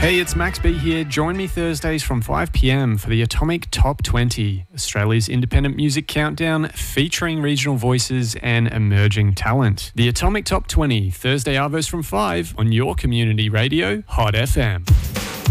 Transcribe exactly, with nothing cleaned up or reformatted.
Hey, it's Max B here. Join me Thursdays from five p.m. for the Atomic Top twenty, Australia's independent music countdown featuring regional voices and emerging talent. The Atomic Top twenty, Thursday arvos from five on your community radio, Hot F M.